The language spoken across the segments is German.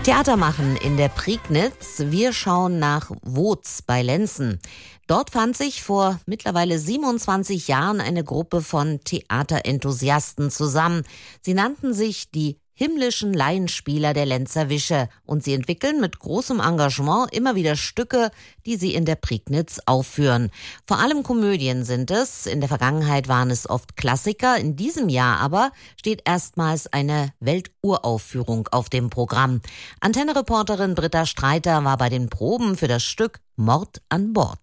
Theater machen in der Prignitz. Wir schauen nach Woz bei Lenzen. Dort fand sich vor mittlerweile 27 Jahren eine Gruppe von Theaterenthusiasten zusammen. Sie nannten sich die himmlischen Laienspieler der Lenzer Wische und sie entwickeln mit großem Engagement immer wieder Stücke, die sie in der Prignitz aufführen. Vor allem Komödien sind es. In der Vergangenheit waren es oft Klassiker. In diesem Jahr aber steht erstmals eine Welturaufführung auf dem Programm. Antenne-Reporterin Britta Streiter war bei den Proben für das Stück Mord an Bord.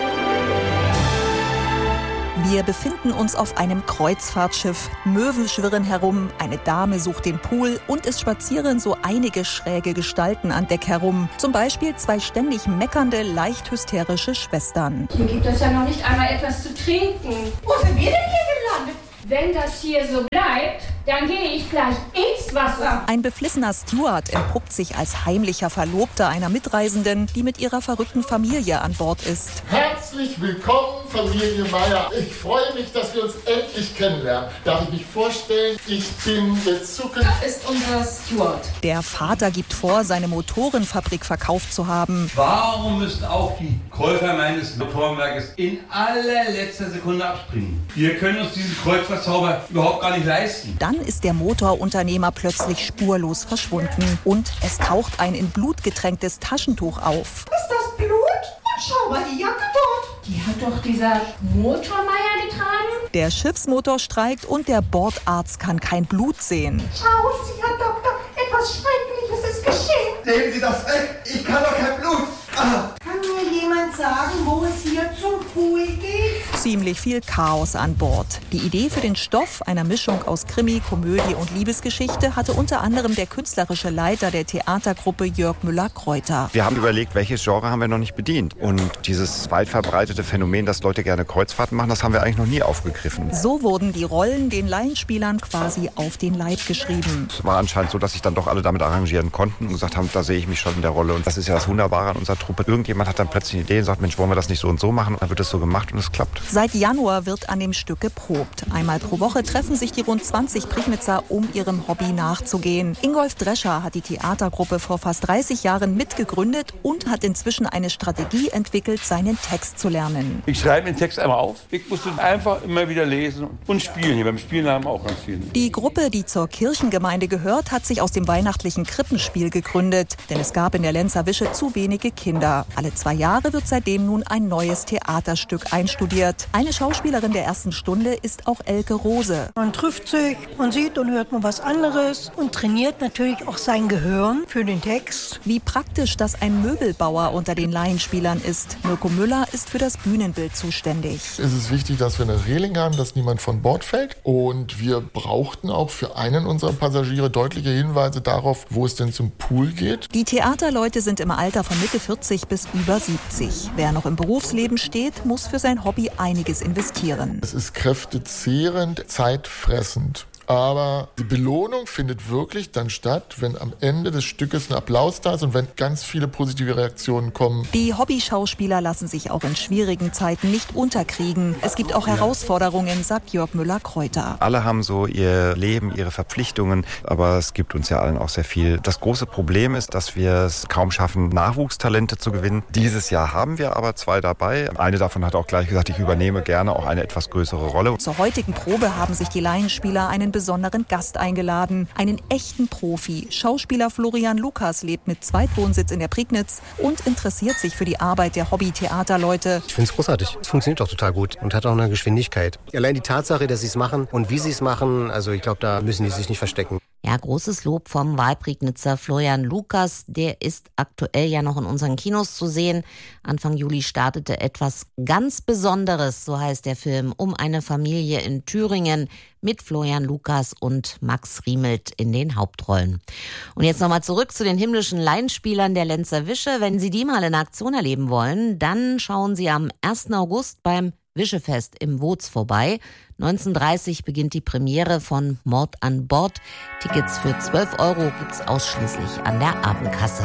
Wir befinden uns auf einem Kreuzfahrtschiff. Möwen schwirren herum, eine Dame sucht den Pool und es spazieren so einige schräge Gestalten an Deck herum. Zum Beispiel 2 ständig meckernde, leicht hysterische Schwestern. Hier gibt es ja noch nicht einmal etwas zu trinken. Wo sind wir denn hier gelandet? Wenn das hier so bleibt, dann gehe ich gleich ins Wasser. Ein beflissener Steward entpuppt sich als heimlicher Verlobter einer Mitreisenden, die mit ihrer verrückten Familie an Bord ist. Herzlich willkommen, Familie Meier. Ich freue mich, dass wir uns endlich kennenlernen. Darf ich mich vorstellen? Ich bin der Zukunft. Das ist unser Steward. Der Vater gibt vor, seine Motorenfabrik verkauft zu haben. Warum müssen auch die Käufer meines Motorenwerkes in allerletzter Sekunde abspringen? Wir können uns diesen Kreuzfahrtzauber überhaupt gar nicht leisten. Dann ist der Motorunternehmer plötzlich spurlos verschwunden und es taucht ein in Blut getränktes Taschentuch auf. Ist das Blut? Und schau mal, die Jacke dort. Die hat doch dieser Motormeier getragen. Der Schiffsmotor streikt und der Bordarzt kann kein Blut sehen. Schauen Sie, Herr Doktor, etwas Schreckliches ist geschehen. Nehmen Sie das weg! Ich kann doch kein Blut! Kann mir jemand sagen, wo es hier zum Pool geht? Ziemlich viel Chaos an Bord. Die Idee für den Stoff, einer Mischung aus Krimi, Komödie und Liebesgeschichte, hatte unter anderem der künstlerische Leiter der Theatergruppe Jörg Müller-Kreuter. Wir haben überlegt, welches Genre haben wir noch nicht bedient. Und dieses weit verbreitete Phänomen, dass Leute gerne Kreuzfahrten machen, das haben wir eigentlich noch nie aufgegriffen. So wurden die Rollen den Laienspielern quasi auf den Leib geschrieben. Es war anscheinend so, dass sich dann doch alle damit arrangieren konnten und gesagt haben, da sehe ich mich schon in der Rolle. Und das ist ja das Wunderbare an unserer Truppe. Irgendjemand hat dann plötzlich eine Idee und sagt, Mensch, wollen wir das nicht so und so machen? Und dann wird es so gemacht und es klappt. Seit Januar wird an dem Stück geprobt. Einmal pro Woche treffen sich die rund 20 Prignitzer, um ihrem Hobby nachzugehen. Ingolf Drescher hat die Theatergruppe vor fast 30 Jahren mitgegründet und hat inzwischen eine Strategie entwickelt, seinen Text zu lernen. Ich schreibe den Text einmal auf. Ich muss den einfach immer wieder lesen und spielen. Hier beim Spielen haben wir auch ganz viel. Die Gruppe, die zur Kirchengemeinde gehört, hat sich aus dem weihnachtlichen Krippenspiel gegründet. Denn es gab in der Lenzer Wische zu wenige Kinder. Alle 2 Jahre wird seitdem nun ein neues Theaterstück einstudiert. Eine Schauspielerin der ersten Stunde ist auch Elke Rose. Man trifft sich, man sieht und hört mal was anderes und trainiert natürlich auch sein Gehirn für den Text. Wie praktisch, dass ein Möbelbauer unter den Laienspielern ist. Mirko Müller ist für das Bühnenbild zuständig. Es ist wichtig, dass wir eine Reling haben, dass niemand von Bord fällt. Und wir brauchten auch für einen unserer Passagiere deutliche Hinweise darauf, wo es denn zum Pool geht. Die Theaterleute sind im Alter von Mitte 40 bis über 70. Wer noch im Berufsleben steht, muss für sein Hobby einiges investieren. Es ist kräftezehrend, zeitfressend. Aber die Belohnung findet wirklich dann statt, wenn am Ende des Stückes ein Applaus da ist und wenn ganz viele positive Reaktionen kommen. Die Hobbyschauspieler lassen sich auch in schwierigen Zeiten nicht unterkriegen. Es gibt auch Herausforderungen, sagt Jörg Müller-Kreuter. Alle haben so ihr Leben, ihre Verpflichtungen, aber es gibt uns ja allen auch sehr viel. Das große Problem ist, dass wir es kaum schaffen, Nachwuchstalente zu gewinnen. Dieses Jahr haben wir aber 2 dabei. Eine davon hat auch gleich gesagt, ich übernehme gerne auch eine etwas größere Rolle. Zur heutigen Probe haben sich die Laienspieler einen besonderen Gast eingeladen, einen echten Profi. Schauspieler Florian Lukas lebt mit Zweitwohnsitz in der Prignitz und interessiert sich für die Arbeit der Hobby-Theaterleute. Ich finde es großartig. Es funktioniert auch total gut und hat auch eine Geschwindigkeit. Allein die Tatsache, dass sie es machen und wie sie es machen, also ich glaube, da müssen die sich nicht verstecken. Ja, großes Lob vom Wahlprignitzer Florian Lukas. Der ist aktuell ja noch in unseren Kinos zu sehen. Anfang Juli startete etwas ganz Besonderes, so heißt der Film, um eine Familie in Thüringen mit Florian Lukas und Max Riemelt in den Hauptrollen. Und jetzt nochmal zurück zu den himmlischen Laienspielern der Lenzer Wische. Wenn Sie die mal in Aktion erleben wollen, dann schauen Sie am 1. August beim Wischefest im Woz vorbei. 19:30 beginnt die Premiere von Mord an Bord. Tickets für 12 € gibt's ausschließlich an der Abendkasse.